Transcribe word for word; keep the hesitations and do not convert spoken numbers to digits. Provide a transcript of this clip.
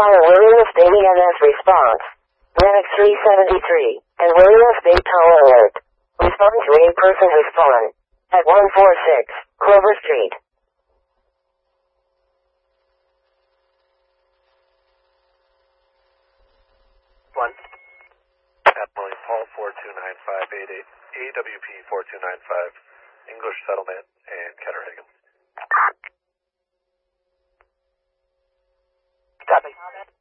Caller Williams Baby N S response. Lennox three seventy-three, and Williams Bay Tower Alert. Respond to a person respond. At one forty-six, Clover Street. One. Emily Paul four two nine five eight eight, A W P four two nine five, English Settlement, and Ketterhagen. Copy.